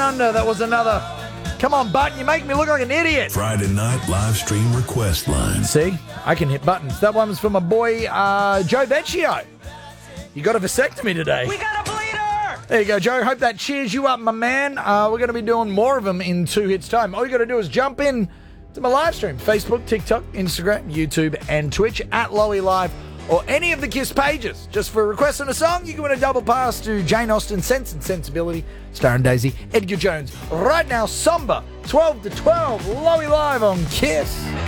Under. That was another. Come on, button. You make me look like an idiot. Friday night live stream request line. See? I can hit buttons. That one was from my boy, Joe Vecchio. You got a vasectomy today. We got a bleeder! There you go, Joe. Hope that cheers you up, my man. We're going to be doing more of them in 2 hits time. All you got to do is jump in to my live stream. Facebook, TikTok, Instagram, YouTube, and Twitch at Lowy Live, or any of the KISS pages. Just for requesting a song, you can win a double pass to Jane Austen, Sense and Sensibility, starring Daisy Edgar Jones. Right now, Somber, 12 to 12, Lowy Live on KISS.